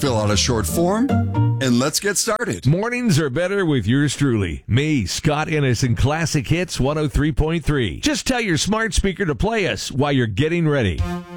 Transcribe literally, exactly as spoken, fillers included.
Fill out a short form, and let's get started. Mornings are better with yours truly. Me, Scott Innes, and Classic Hits one oh three point three. Just tell your smart speaker to play us while you're getting ready.